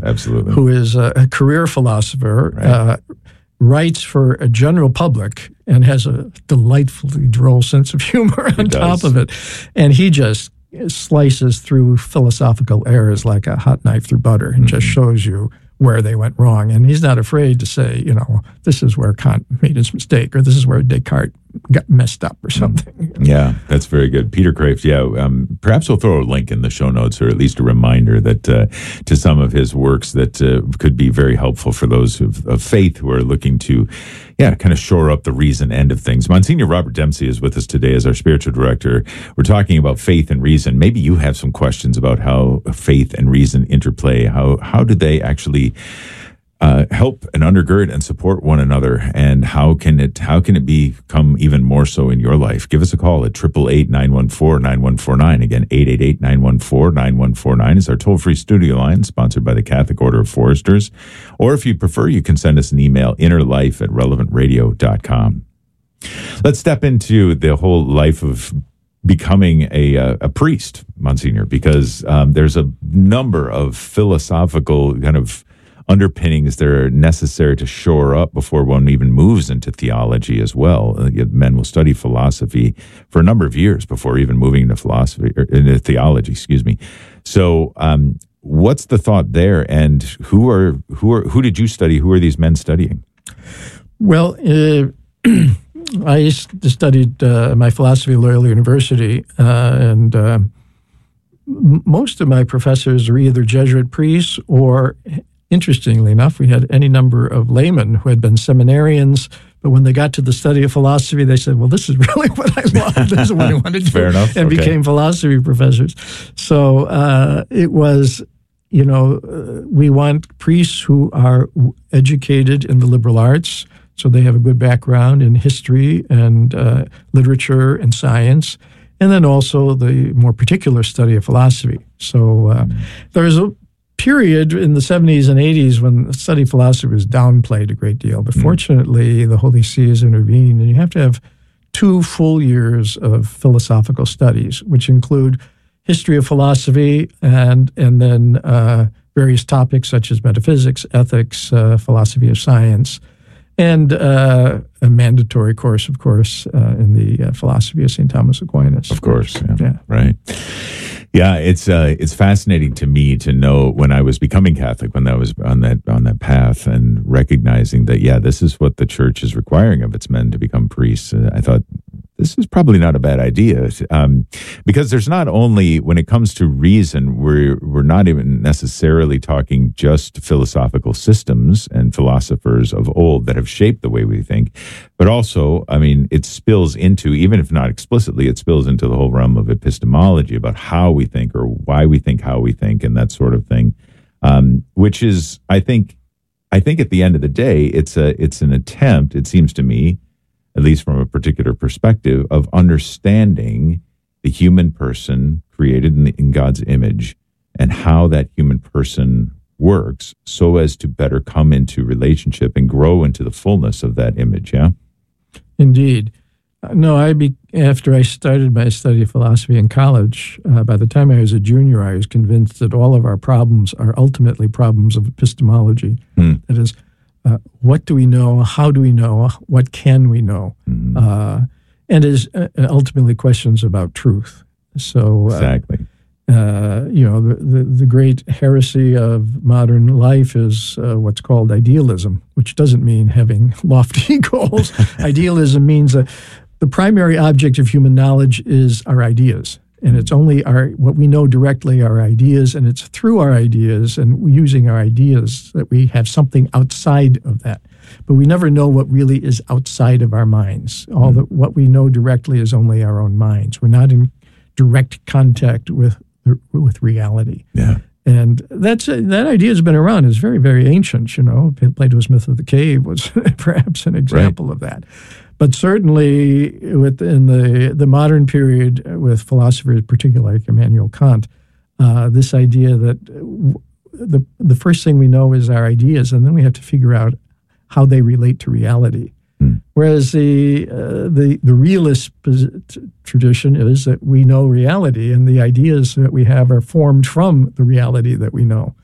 absolutely. who is a career philosopher, Right. writes for a general public and has a delightfully droll sense of humor on top of it. And he just slices through philosophical errors like a hot knife through butter and just shows you where they went wrong. And he's not afraid to say, this is where Kant made his mistake, or this is where Descartes got messed up or something. Yeah, that's very good. Peter Kreeft, perhaps we'll throw a link in the show notes, or at least a reminder that to some of his works that could be very helpful for those of faith who are looking to, kind of shore up the reason end of things. Monsignor Robert Dempsey is with us today as our spiritual director. We're talking about faith and reason. Maybe you have some questions about how faith and reason interplay. How do they actually help and undergird and support one another, and how can it become even more so in your life? Give us a call at 888-914-9149. Again, 888-914-9149 is our toll-free studio line, sponsored by the Catholic Order of Foresters. Or if you prefer, you can send us an email, innerlife@relevantradio.com. Let's step into the whole life of becoming a priest, Monsignor, because there's a number of philosophical kind of underpinnings that are necessary to shore up before one even moves into theology as well. Men will study philosophy for a number of years before even moving into into theology. So, what's the thought there? And who did you study? Who are these men studying? Well, I studied my philosophy at Loyola University, and most of my professors are either Jesuit priests or, interestingly enough, we had any number of laymen who had been seminarians, but when they got to the study of philosophy, they said, well, this is really what I love. This is what I want to do. Fair enough. And became philosophy professors. So it was, we want priests who are educated in the liberal arts, so they have a good background in history and literature and science, and then also the more particular study of philosophy. So there's a period in the 70s and 80s when the study of philosophy was downplayed a great deal. But fortunately, the Holy See has intervened, and you have to have 2 full years of philosophical studies, which include history of philosophy and then various topics such as metaphysics, ethics, philosophy of science, and a mandatory course, of course, in the philosophy of St. Thomas Aquinas. Of course, yeah. Right. Yeah, it's fascinating to me to know when I was becoming Catholic, when I was on that path, and recognizing that this is what the Church is requiring of its men to become priests. I thought this is probably not a bad idea, because there's not only, when it comes to reason, we're not even necessarily talking just philosophical systems and philosophers of old that have shaped the way we think, but also, it spills into, even if not explicitly, it spills into the whole realm of epistemology about how we think or why we think how we think and that sort of thing, which is, I think at the end of the day, it's an attempt, it seems to me, at least from a particular perspective, of understanding the human person created in God's image and how that human person works so as to better come into relationship and grow into the fullness of that image, yeah? Indeed. No, after I started my study of philosophy in college, by the time I was a junior, I was convinced that all of our problems are ultimately problems of epistemology. That is, what do we know? How do we know? What can we know? And is ultimately questions about truth. So, exactly. The great heresy of modern life is what's called idealism, which doesn't mean having lofty goals. Idealism means that the primary object of human knowledge is our ideas. And it's only what we know directly, our ideas, and it's through our ideas and using our ideas that we have something outside of that. But we never know what really is outside of our minds. What we know directly is only our own minds. We're not in direct contact with reality. Yeah. And that idea has been around. It's very, very ancient, Plato's myth of the cave was perhaps an example of that. But certainly within the modern period with philosophers, particularly like Immanuel Kant, this idea that the first thing we know is our ideas, and then we have to figure out how they relate to reality. Whereas the realist tradition is that we know reality, and the ideas that we have are formed from the reality that we know.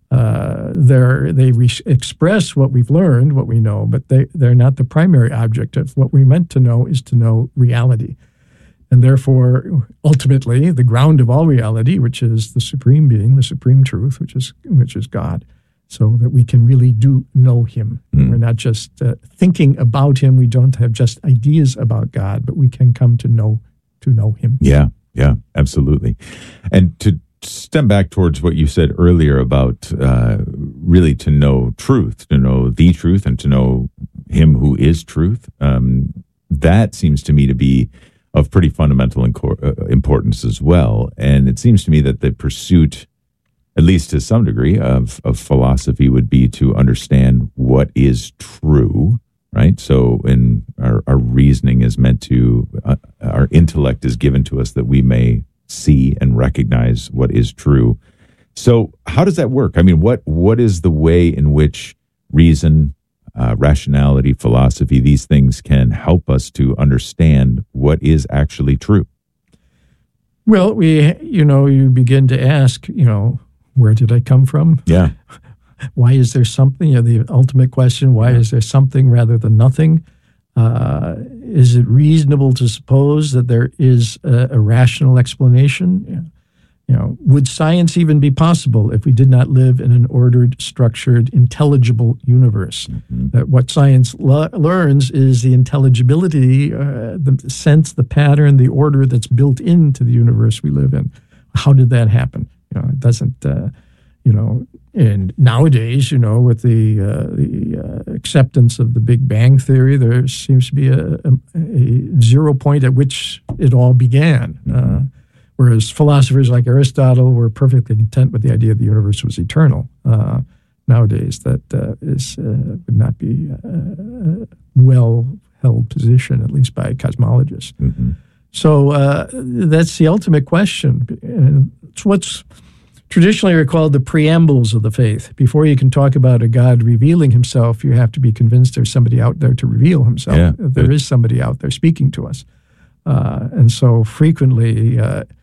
Express what we've learned, what we know, but they're not the primary object of what we're meant to know is to know reality. And therefore, ultimately, the ground of all reality, which is the supreme being, the supreme truth, which is God, so that we can really do know him. We're not just thinking about him. We don't have just ideas about God, but we can come to know him. Yeah, absolutely. And to stem back towards what you said earlier about really to know truth, to know the truth, and to know him who is truth, that seems to me to be of pretty fundamental importance as well. And it seems to me that the pursuit, at least to some degree, of philosophy would be to understand what is true, right? So in our reasoning is meant to, our intellect is given to us that we may see and recognize what is true. So how does that work? I mean, what is the way in which reason, rationality, philosophy, these things can help us to understand what is actually true? Well, you begin to ask, where did I come from? Yeah. Why is there something? The ultimate question, why is there something rather than nothing? Is it reasonable to suppose that there is a rational explanation? Would science even be possible if we did not live in an ordered, structured, intelligible universe? That what science learns is the intelligibility, the sense, the pattern, the order that's built into the universe we live in. How did that happen? It doesn't, and nowadays, with the acceptance of the Big Bang Theory, there seems to be a 0 point at which it all began. Whereas philosophers like Aristotle were perfectly content with the idea that the universe was eternal. Nowadays, that would not be a well-held position, at least by cosmologists. So that's the ultimate question. It's what's traditionally called the preambles of the faith. Before you can talk about a God revealing himself, you have to be convinced there's somebody out there to reveal himself. Yeah, there is somebody out there speaking to us. And so frequently,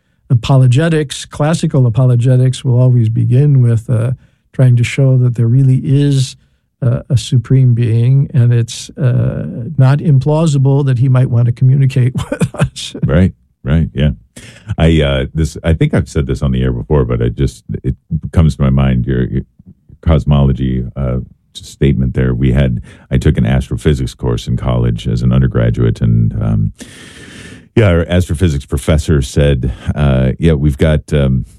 classical apologetics will always begin with trying to show that there really is a supreme being, and it's not implausible that he might want to communicate with us. Right, yeah. I think I've said this on the air before, but it comes to my mind, your cosmology statement there. I took an astrophysics course in college as an undergraduate, and our astrophysics professor said, we've got,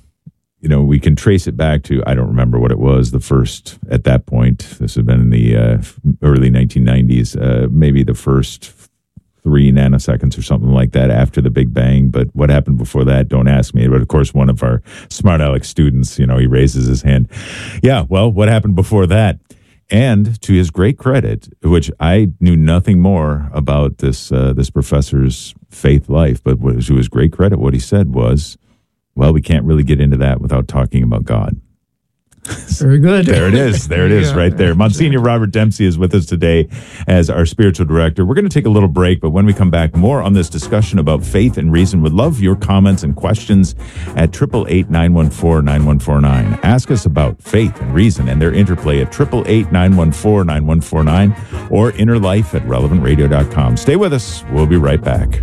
we can trace it back to, I don't remember what it was, at that point, this had been in the early 1990s, maybe the first 3 nanoseconds or something like that after the Big Bang. But what happened before that, don't ask me. But of course, one of our smart aleck students, he raises his hand. Yeah, well, what happened before that? And to his great credit, which I knew nothing more about this professor's faith life, but to his great credit, what he said was, well, we can't really get into that without talking about God. Very good. There it is. Right there. Monsignor Robert Dempsey is with us today as our spiritual director. We're going to take a little break, but when we come back, more on this discussion about faith and reason. Would love your comments and questions at 888-914-9149. Ask us about faith and reason and their interplay at 888-914-9149 or innerlife@relevantradio.com. Stay with us. We'll be right back.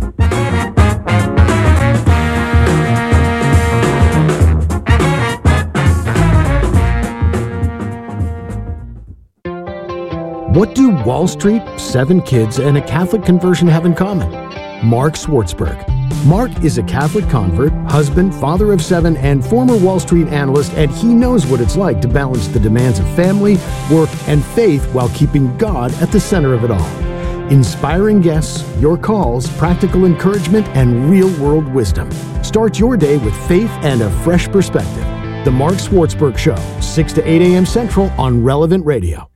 What do Wall Street, 7 kids, and a Catholic conversion have in common? Mark Swartzberg. Mark is a Catholic convert, husband, father of 7, and former Wall Street analyst, and he knows what it's like to balance the demands of family, work, and faith while keeping God at the center of it all. Inspiring guests, your calls, practical encouragement, and real-world wisdom. Start your day with faith and a fresh perspective. The Mark Swartzberg Show, 6 to 8 a.m. Central on Relevant Radio.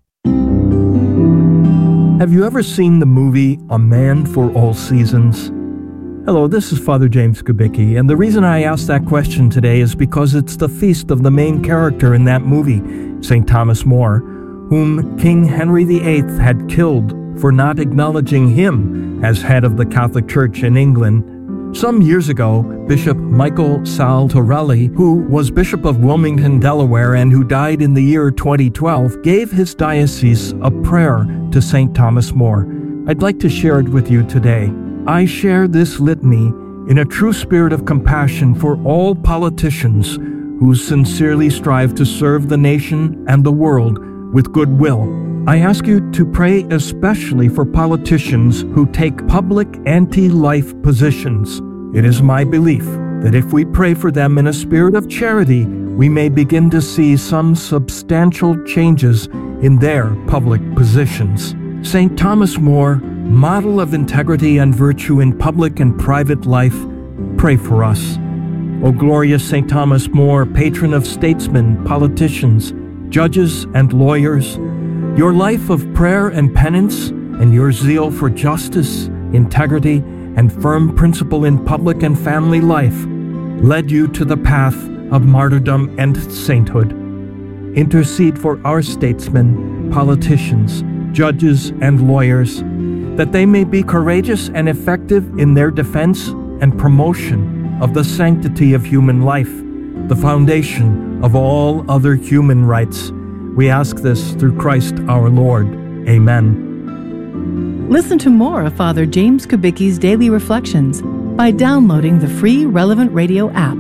Have you ever seen the movie A Man for All Seasons? Hello, this is Father James Kubicki, and the reason I asked that question today is because it's the feast of the main character in that movie, St. Thomas More, whom King Henry VIII had killed for not acknowledging him as head of the Catholic Church in England. Some years ago, Bishop Michael Saltorelli, who was Bishop of Wilmington, Delaware, and who died in the year 2012, gave his diocese a prayer to St. Thomas More. I'd like to share it with you today. I share this litany in a true spirit of compassion for all politicians who sincerely strive to serve the nation and the world with goodwill. I ask you to pray especially for politicians who take public anti-life positions. It is my belief that if we pray for them in a spirit of charity, we may begin to see some substantial changes in their public positions. St. Thomas More, model of integrity and virtue in public and private life, pray for us. O glorious St. Thomas More, patron of statesmen, politicians, judges, and lawyers, your life of prayer and penance and your zeal for justice, integrity, and firm principle in public and family life led you to the path of martyrdom and sainthood. Intercede for our statesmen, politicians, judges, and lawyers, that they may be courageous and effective in their defense and promotion of the sanctity of human life, the foundation of all other human rights. We ask this through Christ our Lord. Amen. Listen to more of Father James Kubicki's daily reflections by downloading the free Relevant Radio app.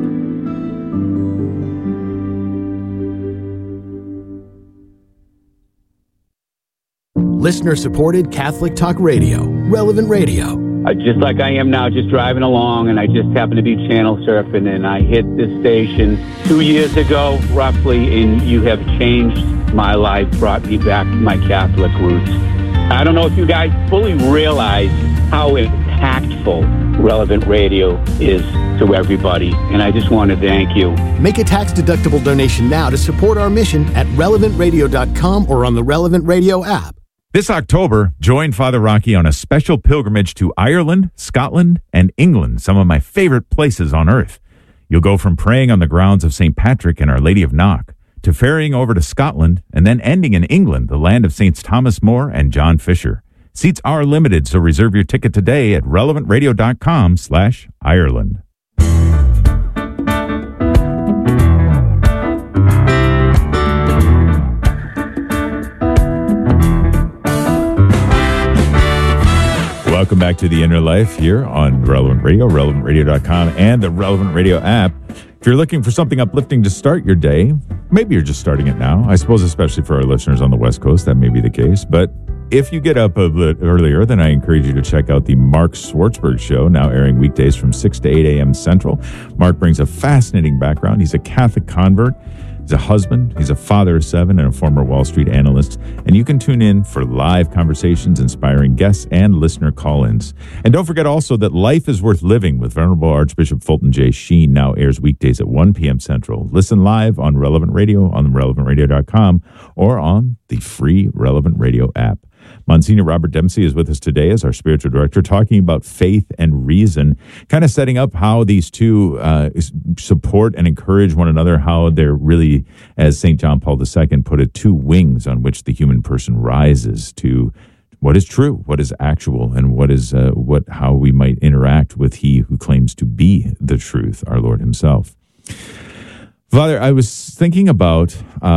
Listener-supported Catholic Talk Radio, Relevant Radio. Just like I am now, just driving along, and I just happened to be channel surfing, and I hit this station 2 years ago, roughly, and you have changed my life, brought me back to my Catholic roots. I don't know if you guys fully realize how impactful Relevant Radio is to everybody, and I just want to thank you. Make a tax-deductible donation now to support our mission at relevantradio.com or on the Relevant Radio app. This October, join Father Rocky on a special pilgrimage to Ireland, Scotland, and England, some of my favorite places on earth. You'll go from praying on the grounds of St. Patrick and Our Lady of Knock to ferrying over to Scotland and then ending in England, the land of Saints Thomas More and John Fisher. Seats are limited, so reserve your ticket today at relevantradio.com/Ireland. Welcome back to The Inner Life here on Relevant Radio, relevantradio.com, and the Relevant Radio app. If you're looking for something uplifting to start your day, maybe you're just starting it now. I suppose especially for our listeners on the West Coast, that may be the case. But if you get up a bit earlier, then I encourage you to check out the Mark Swartzberg Show, now airing weekdays from 6 to 8 a.m. Central. Mark brings a fascinating background. He's a Catholic convert. He's a husband, he's a father of 7, and a former Wall Street analyst. And you can tune in for live conversations, inspiring guests, and listener call-ins. And don't forget also that Life is Worth Living with Venerable Archbishop Fulton J. Sheen now airs weekdays at 1 p.m. Central. Listen live on Relevant Radio, on relevantradio.com, or on the free Relevant Radio app. Monsignor Robert Dempsey is with us today as our spiritual director, talking about faith and reason, kind of setting up how these two support and encourage one another, how they're really, as St. John Paul II put it, two wings on which the human person rises to what is true, what is actual, and what is how we might interact with he who claims to be the truth, our Lord himself. Father, I was thinking about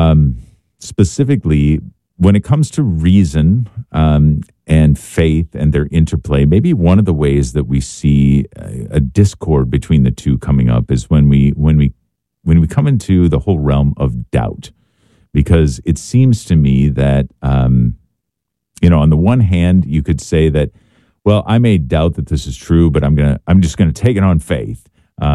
specifically when it comes to reason and faith and their interplay, maybe one of the ways that we see a discord between the two coming up is when we come into the whole realm of doubt, because it seems to me that on the one hand you could say that, well, I may doubt that this is true, but I'm just gonna take it on faith.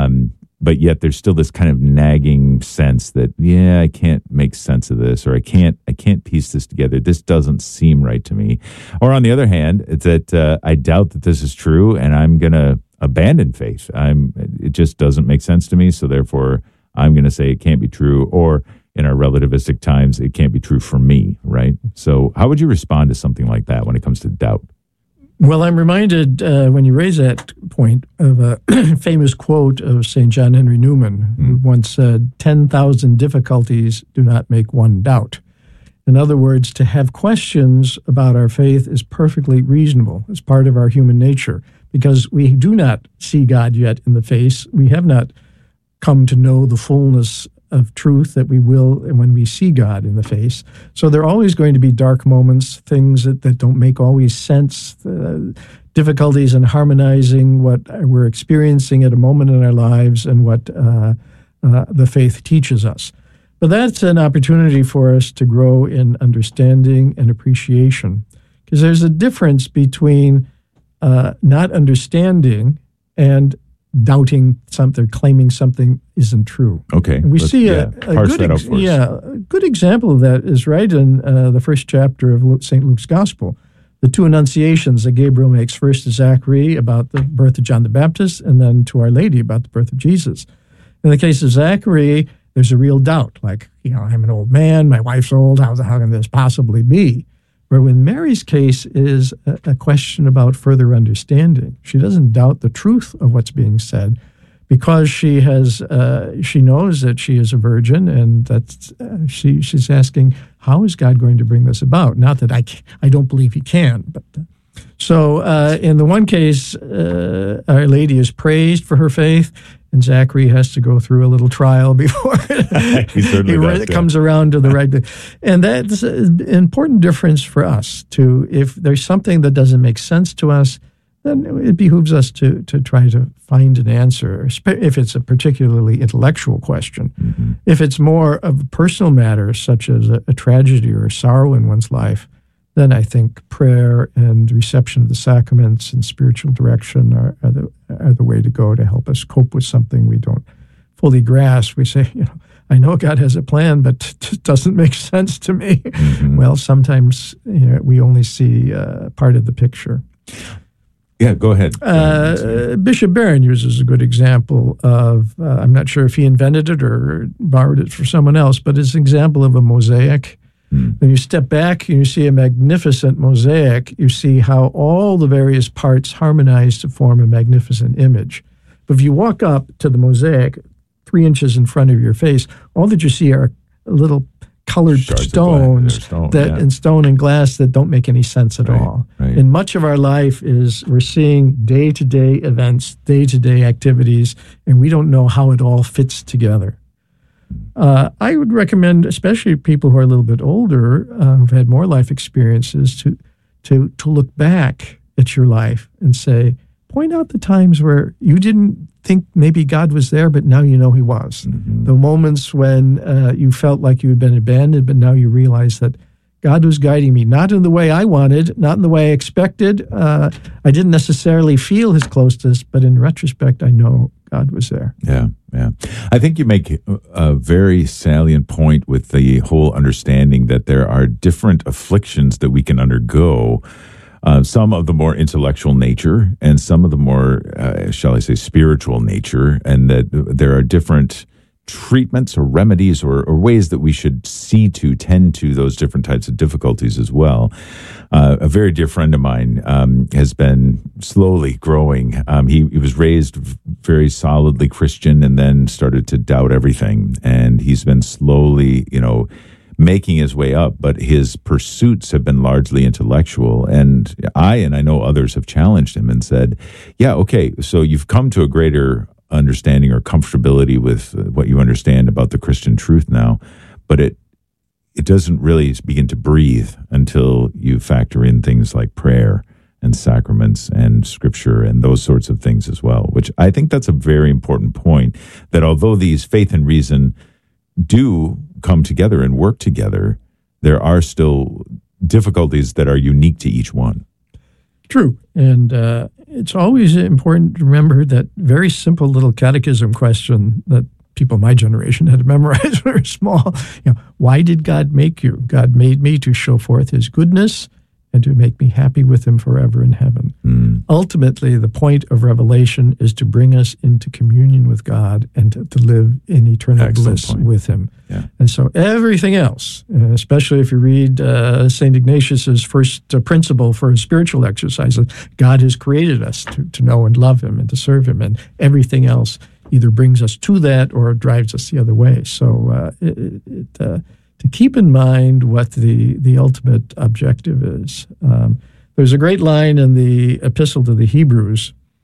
But yet there's still this kind of nagging sense that, yeah, I can't make sense of this, or I can't piece this together. This doesn't seem right to me. Or on the other hand, it's that I doubt that this is true, and I'm going to abandon faith. It just doesn't make sense to me, so therefore I'm going to say it can't be true, or in our relativistic times, it can't be true for me, right? So how would you respond to something like that when it comes to doubt? Well, I'm reminded when you raise that point of a famous quote of St. John Henry Newman, who once said, 10,000 difficulties do not make one doubt. In other words, to have questions about our faith is perfectly reasonable. It's part of our human nature, because we do not see God yet in the face. We have not come to know the fullness of truth that we will when we see God in the face. So there are always going to be dark moments, things that don't make always sense, difficulties in harmonizing what we're experiencing at a moment in our lives and what the faith teaches us. But that's an opportunity for us to grow in understanding and appreciation, because there's a difference between not understanding and doubting something, claiming something isn't true. Okay. And we see a good example of that is right in the first chapter of St. Luke's Gospel. The two annunciations that Gabriel makes, first to Zachary about the birth of John the Baptist, and then to Our Lady about the birth of Jesus. In the case of Zachary, there's a real doubt, like, I'm an old man, my wife's old, how can this possibly be? Where in Mary's case is a question about further understanding. She doesn't doubt the truth of what's being said because she knows that she is a virgin, and that she's asking, how is God going to bring this about? Not that I don't believe he can, but so in the one case, Our Lady is praised for her faith, and Zachary has to go through a little trial before he comes around to the right thing. And that's an important difference for us, too. If there's something that doesn't make sense to us, then it behooves us to try to find an answer, if it's a particularly intellectual question. Mm-hmm. If it's more of a personal matter, such as a tragedy or a sorrow in one's life, then I think prayer and reception of the sacraments and spiritual direction are the way to go to help us cope with something we don't fully grasp. We say, I know God has a plan, but it doesn't make sense to me. Mm-hmm. Well, sometimes we only see part of the picture. Yeah, go ahead. Bishop Barron uses a good example of, I'm not sure if he invented it or borrowed it from someone else, but it's an example of a mosaic. When you step back and you see a magnificent mosaic, you see how all the various parts harmonize to form a magnificent image. But if you walk up to the mosaic 3 inches in front of your face, all that you see are little colored stones in stone and glass that don't make any sense at all. Right. And much of our life is we're seeing day-to-day events, day-to-day activities, and we don't know how it all fits together. I would recommend, especially people who are a little bit older, who've had more life experiences, to look back at your life and say, point out the times where you didn't think maybe God was there, but now you know he was. Mm-hmm. The moments when you felt like you had been abandoned, but now you realize that God was guiding me, not in the way I wanted, not in the way I expected. I didn't necessarily feel his closeness, but in retrospect, I know God was there. Yeah. I think you make a very salient point with the whole understanding that there are different afflictions that we can undergo, some of the more intellectual nature and some of the more, shall I say, spiritual nature, and that there are different treatments or remedies or ways that we should tend to those different types of difficulties as well. A very dear friend of mine has been slowly growing. He was raised very solidly Christian and then started to doubt everything. And he's been slowly, making his way up, but his pursuits have been largely intellectual. And I know others have challenged him and said, yeah, okay, so you've come to a greater understanding or comfortability with what you understand about the Christian truth now, but it doesn't really begin to breathe until you factor in things like prayer and sacraments and scripture and those sorts of things as well, which I think that's a very important point, that although these faith and reason do come together and work together, there are still difficulties that are unique to each one. True. And it's always important to remember that very simple little catechism question that people my generation had to memorize when they were small. Why did God make you? God made me to show forth his goodness and to make me happy with him forever in heaven. Ultimately, the point of revelation is to bring us into communion with God and to live in eternal bliss with him. Yeah. And so everything else, especially if you read St. Ignatius's first principle for spiritual exercises, God has created us to know and love him and to serve him, and everything else either brings us to that or drives us the other way. So to keep in mind what the ultimate objective is. There's a great line in the Epistle to the Hebrews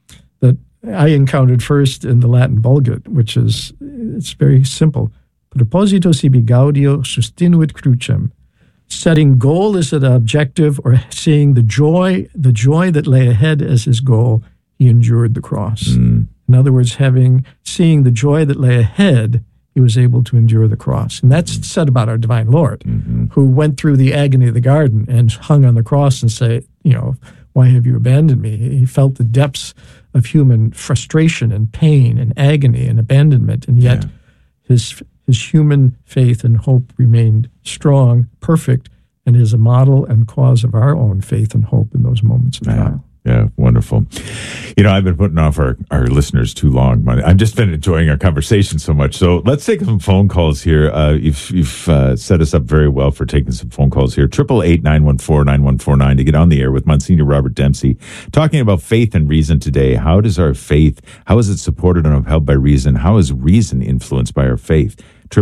I encountered first in the Latin Vulgate, which is, it's very simple. Proposito sibi gaudio sustinuit crucem. Setting goal as an objective, or seeing the joy that lay ahead as his goal, he endured the cross. In other words, seeing the joy that lay ahead, he was able to endure the cross. And that's said about our divine Lord, who went through the agony of the garden and hung on the cross and say, why have you abandoned me? He felt the depths of human frustration and pain and agony and abandonment, and yet his human faith and hope remained strong, perfect, and is a model and cause of our own faith and hope in those moments of trial. Yeah, wonderful. I've been putting off our listeners too long. I've just been enjoying our conversation so much. So let's take some phone calls here. You've set us up very well for taking some phone calls here. 888-914-9149 to get on the air with Monsignor Robert Dempsey, talking about faith and reason today. How is it supported and upheld by reason? How is reason influenced by our faith?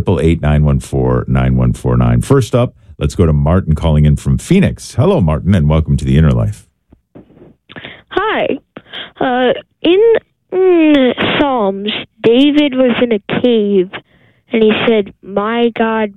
888-914-9149. First up, let's go to Martin calling in from Phoenix. Hello, Martin, and welcome to the Inner Life. Hi. In Psalms, David was in a cave, and he said, my God,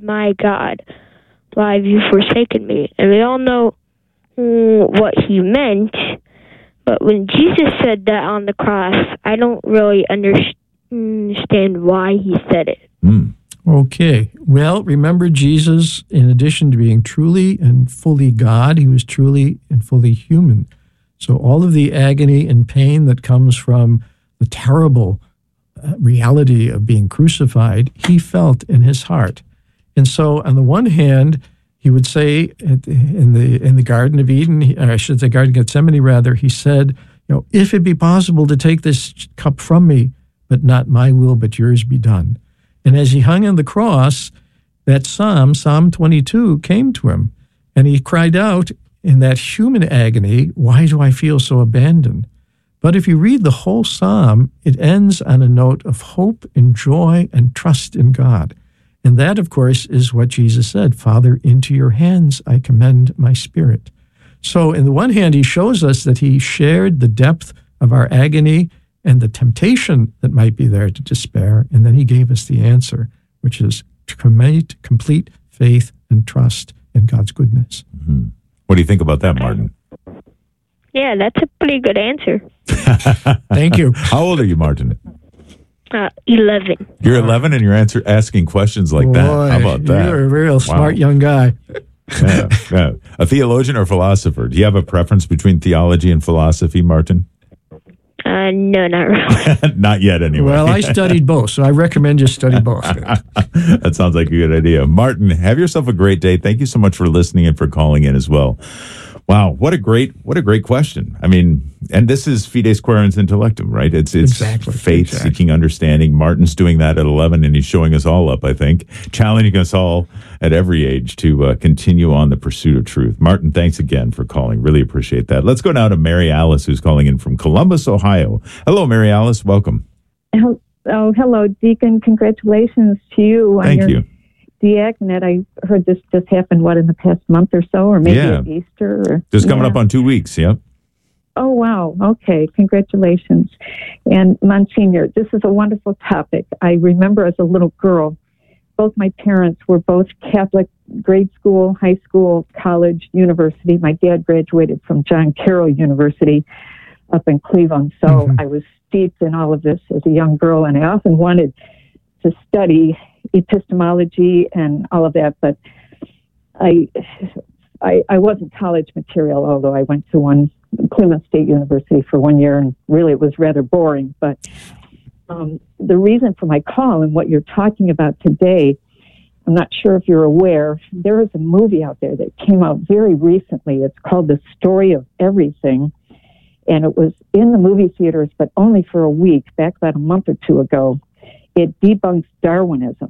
why have you forsaken me? And we all know what he meant, but when Jesus said that on the cross, I don't really understand why he said it. Okay. Well, remember, Jesus, in addition to being truly and fully God, he was truly and fully human. So all of the agony and pain that comes from the terrible reality of being crucified, he felt in his heart. And so on the one hand, he would say in the Garden of Eden, or I should say Garden of Gethsemane rather, he said, if it be possible to take this cup from me, but not my will, but yours be done. And as he hung on the cross, that Psalm 22, came to him, and he cried out in that human agony, why do I feel so abandoned? But if you read the whole psalm, it ends on a note of hope and joy and trust in God. And that, of course, is what Jesus said, Father, into your hands I commend my spirit. So in the one hand, he shows us that he shared the depth of our agony and the temptation that might be there to despair. And then he gave us the answer, which is to complete faith and trust in God's goodness. Mm-hmm. What do you think about that, Martin? Yeah, that's a pretty good answer. Thank you. How old are you, Martin? 11. You're 11 and you're asking questions like that. How about that? You're a real smart young guy. Yeah. A theologian or philosopher? Do you have a preference between theology and philosophy, Martin? No, not really. Not yet, anyway. Well, I studied both, so I recommend you study both. That sounds like a good idea. Martin, have yourself a great day. Thank you so much for listening and for calling in as well. Wow, what a great question. I mean, and this is Fides Quaerens Intellectum, right? It's exactly, faith seeking understanding. Martin's doing that at 11, and he's showing us all up, I think, challenging us all at every age to continue on the pursuit of truth. Martin, thanks again for calling. Really appreciate that. Let's go now to Mary Alice, who's calling in from Columbus, Ohio. Hello, Mary Alice. Welcome. Oh, hello, Deacon. Congratulations to you. Thank you. Diaconate. I heard this just happened, in the past month or so, or maybe at Easter? Just coming up on 2 weeks, yep. Oh, wow. Okay. Congratulations. And Monsignor, this is a wonderful topic. I remember as a little girl, both my parents were both Catholic, grade school, high school, college, university. My dad graduated from John Carroll University up in Cleveland. So I was steeped in all of this as a young girl, and I often wanted to study epistemology and all of that, but I wasn't college material, although I went to Cleveland State University for 1 year, and really it was rather boring. But the reason for my call and what you're talking about today, I'm not sure if you're aware, there is a movie out there that came out very recently. It's called The Story of Everything, and it was in the movie theaters, but only for a week, back about a month or two ago. It debunks Darwinism.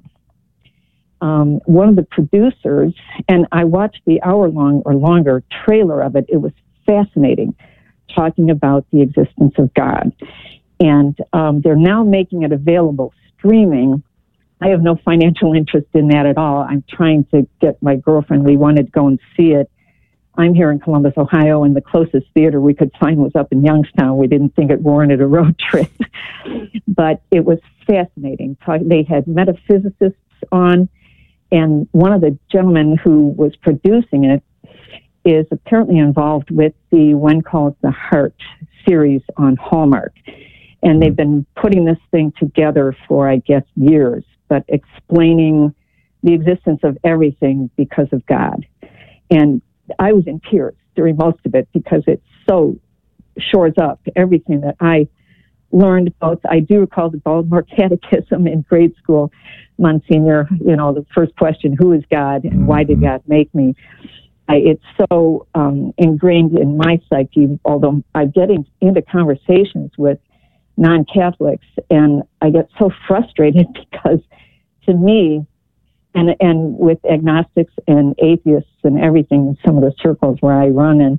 One of the producers, and I watched the hour-long or longer trailer of it. It was fascinating, talking about the existence of God. And they're now making it available streaming. I have no financial interest in that at all. I'm trying to get my girlfriend. We wanted to go and see it I'm here in Columbus, Ohio, and the closest theater we could find was up in Youngstown. We didn't think it warranted a road trip. But it was fascinating. They had metaphysicists on, and one of the gentlemen who was producing it is apparently involved with the When Calls the Heart series on Hallmark. And they've been putting this thing together for, I guess, years, but explaining the existence of everything because of God. And I was in tears during most of it because it so shores up everything that I learned. Both, I do recall the Baltimore Catechism in grade school, Monsignor, the first question, who is God and why did God make me? It's so ingrained in my psyche, although I'm getting into conversations with non-Catholics and I get so frustrated because to me, and with agnostics and atheists and everything in some of the circles where I run, and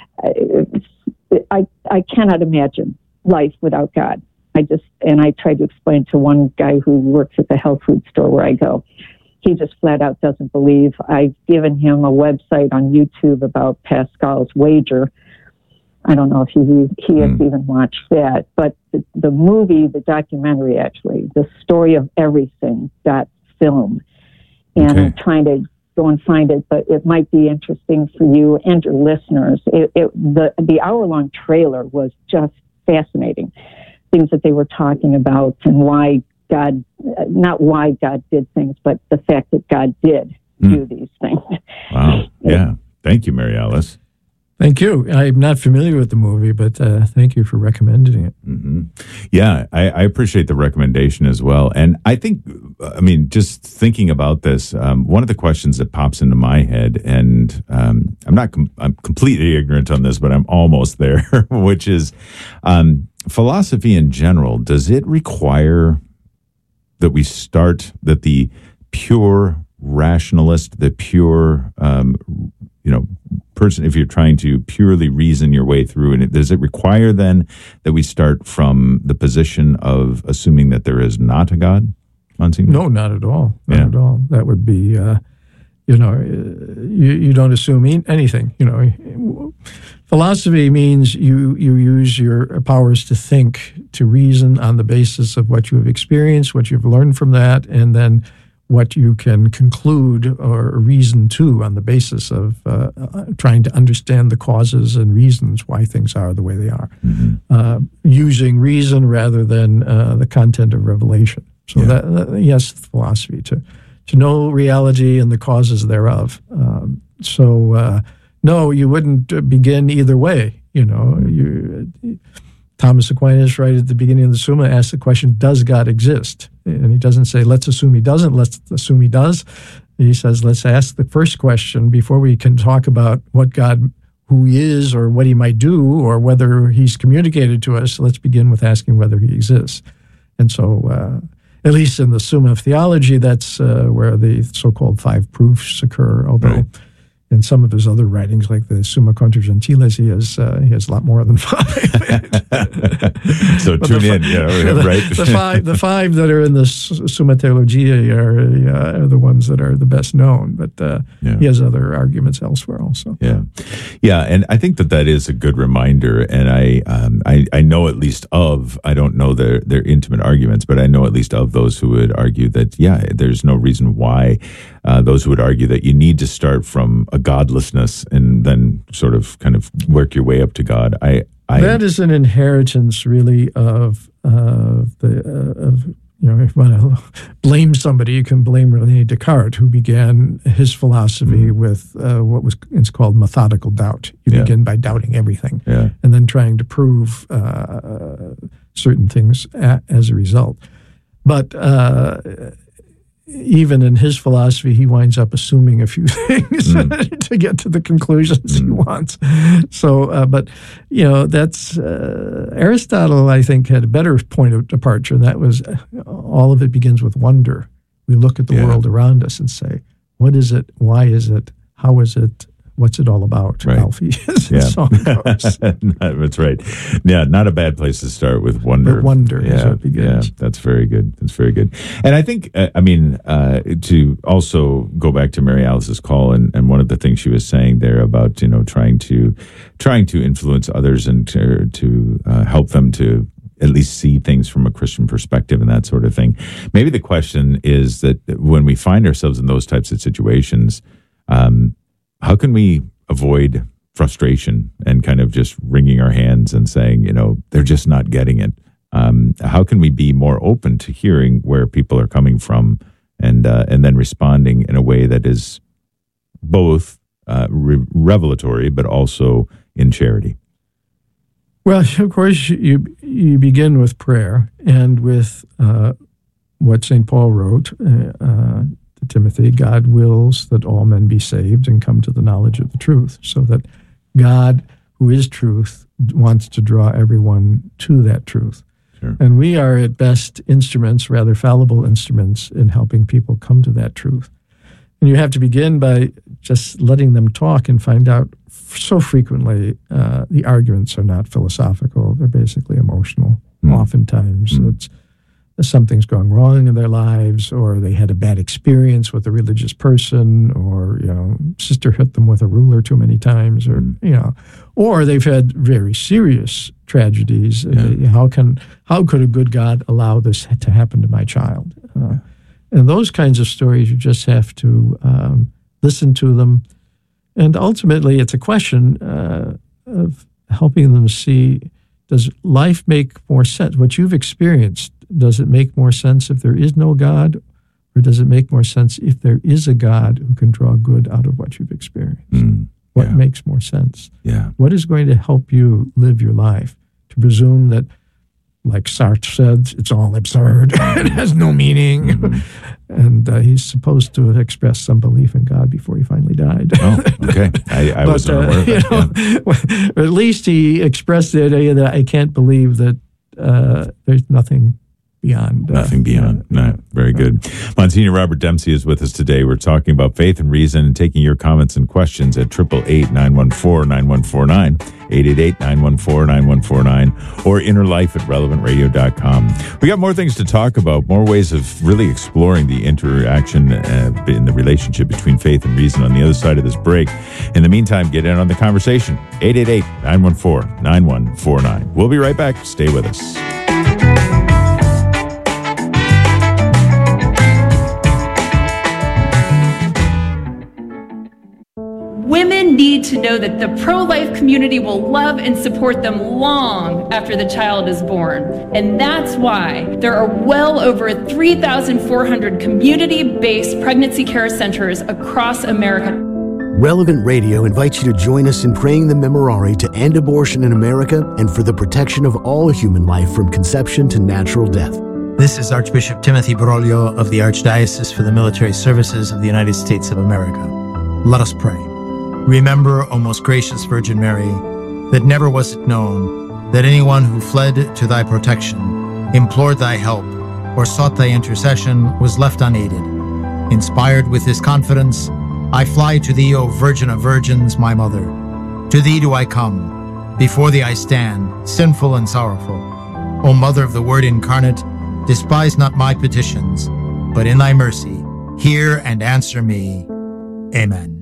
I cannot imagine life without God. I try to explain to one guy who works at the health food store where I go. He just flat out doesn't believe. I've given him a website on YouTube about Pascal's Wager. I don't know if he has even watched that, but the movie, the documentary, actually, the story of everything, that film. And I'm trying to go and find it, but it might be interesting for you and your listeners. The hour-long trailer was just fascinating. Things that they were talking about and why God, not why God did things, but the fact that God did do these things. Wow. Yeah. Thank you, Mary Alice. Thank you. I'm not familiar with the movie, but thank you for recommending it. Mm-hmm. Yeah, I appreciate the recommendation as well. And I think, just thinking about this, one of the questions that pops into my head, and I'm completely ignorant on this, but I'm almost there, which is philosophy in general. Does it require that that the pure rationalist, the pure, person, if you're trying to purely reason your way through, and does it require then that we start from the position of assuming that there is not a God, Monsignor? No, not at all. Not at all. That would be, you don't assume anything. Philosophy means you use your powers to think, to reason on the basis of what you have experienced, what you've learned from that, and then what you can conclude or reason to on the basis of trying to understand the causes and reasons why things are the way they are, using reason rather than the content of revelation. So yes, philosophy, to know reality and the causes thereof. No, you wouldn't begin either way. Thomas Aquinas, right at the beginning of the Summa, asks the question, does God exist? And he doesn't say, let's assume he doesn't, let's assume he does. He says, let's ask the first question before we can talk about what God, who he is, or what he might do, or whether he's communicated to us. Let's begin with asking whether he exists. And so, at least in the Summa of Theology, that's where the so-called 5 proofs occur, although in some of his other writings, like the Summa Contra Gentiles, he has a lot more than 5. So tune in, right? The five that are in the Summa Theologiae are the ones that are the best known, but he has other arguments elsewhere also. Yeah, and I think that is a good reminder, and I know at least of, I don't know their intimate arguments, but I know at least of those who would argue that, there's no reason why, those who would argue that you need to start from a godlessness and then sort of kind of work your way up to God. That is an inheritance, really, of if you want to blame somebody, you can blame René Descartes, who began his philosophy with what is called methodical doubt. You begin by doubting everything, and then trying to prove certain things as a result. But even in his philosophy, he winds up assuming a few things to get to the conclusions he wants. So, but, that's Aristotle, I think, had a better point of departure. And that was all of it begins with wonder. We look at the world around us and say, what is it? Why is it? How is it? what's it all about, Right. Alfie? As the Yeah. song goes. That's right. Yeah, not a bad place to start with wonder. But wonder is what begins. Yeah, that's very good. That's very good. And I think, to also go back to Mary Alice's call and one of the things she was saying there about, trying to influence others and to help them to at least see things from a Christian perspective and that sort of thing. Maybe the question is that when we find ourselves in those types of situations, how can we avoid frustration and kind of just wringing our hands and saying, they're just not getting it? How can we be more open to hearing where people are coming from and then responding in a way that is both revelatory but also in charity? Well, of course, you begin with prayer and with what St. Paul wrote to Timothy: God wills that all men be saved and come to the knowledge of the truth, so that God, who is truth, wants to draw everyone to that truth. Sure. And we are at best instruments, rather fallible instruments, in helping people come to that truth. And you have to begin by just letting them talk and find out. So frequently, the arguments are not philosophical. They're basically emotional. Oftentimes, it's something's gone wrong in their lives, or they had a bad experience with a religious person, or, sister hit them with a ruler too many times, or they've had very serious tragedies. Yeah. How could a good God allow this to happen to my child? And those kinds of stories, you just have to listen to them. And ultimately, it's a question of helping them see, does life make more sense? What you've experienced, does it make more sense if there is no God? Or does it make more sense if there is a God who can draw good out of what you've experienced? What makes more sense? Yeah. What is going to help you live your life? To presume that, like Sartre said, it's all absurd. It has no meaning. And he's supposed to have expressed some belief in God before he finally died. Oh, okay. I wasn't aware of that. At least he expressed the idea that I can't believe that there's nothing beyond. Nothing beyond. No, very good. Monsignor Robert Dempsey is with us today. We're talking about faith and reason and taking your comments and questions at 888-914-9149, 888-914-9149, or innerlife@relevantradio.com. We got more things to talk about, more ways of really exploring the interaction in the relationship between faith and reason on the other side of this break. In the meantime, get in on the conversation. 888-914-9149. We'll be right back. Stay with us. Women need to know that the pro-life community will love and support them long after the child is born. And that's why there are well over 3,400 community-based pregnancy care centers across America. Relevant Radio invites you to join us in praying the Memorare to end abortion in America and for the protection of all human life from conception to natural death. This is Archbishop Timothy Broglio of the Archdiocese for the Military Services of the United States of America. Let us pray. Remember, O most gracious Virgin Mary, that never was it known that anyone who fled to thy protection, implored thy help, or sought thy intercession was left unaided. Inspired with this confidence, I fly to thee, O Virgin of Virgins, my Mother. To thee do I come. Before thee I stand, sinful and sorrowful. O Mother of the Word incarnate, despise not my petitions, but in thy mercy, hear and answer me. Amen.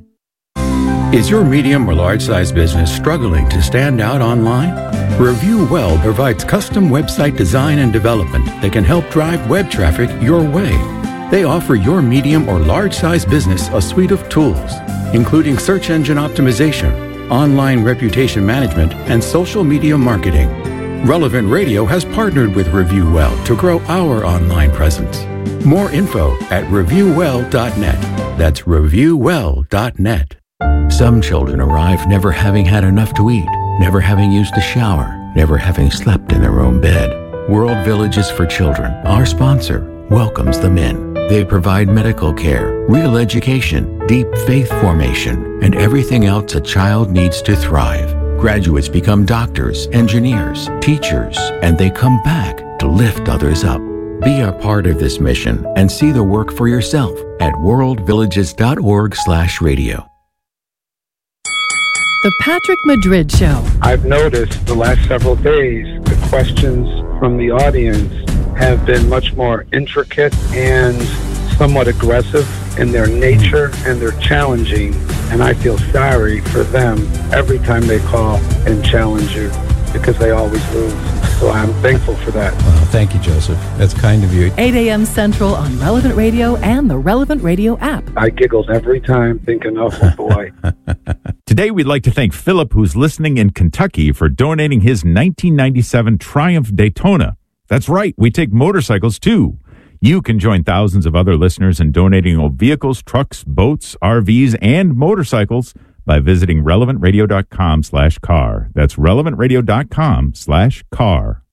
Is your medium or large-size business struggling to stand out online? Review Well provides custom website design and development that can help drive web traffic your way. They offer your medium or large-size business a suite of tools, including search engine optimization, online reputation management, and social media marketing. Relevant Radio has partnered with Review Well to grow our online presence. More info at reviewwell.net. That's reviewwell.net. Some children arrive never having had enough to eat, never having used a shower, never having slept in their own bed. World Villages for Children, our sponsor, welcomes them in. They provide medical care, real education, deep faith formation, and everything else a child needs to thrive. Graduates become doctors, engineers, teachers, and they come back to lift others up. Be a part of this mission and see the work for yourself at worldvillages.org/radio. The Patrick Madrid Show. I've noticed the last several days the questions from the audience have been much more intricate and somewhat aggressive in their nature, and they're challenging, and I feel sorry for them every time they call and challenge you because they always lose. So I'm thankful for that. Well, thank you, Joseph. That's kind of you. 8 a.m. Central on Relevant Radio and the Relevant Radio app. I giggled every time thinking, oh boy. Today, we'd like to thank Philip, who's listening in Kentucky, for donating his 1997 Triumph Daytona. That's right, we take motorcycles too. You can join thousands of other listeners in donating old vehicles, trucks, boats, RVs, and motorcycles by visiting relevantradio.com/car. That's relevantradio.com/car.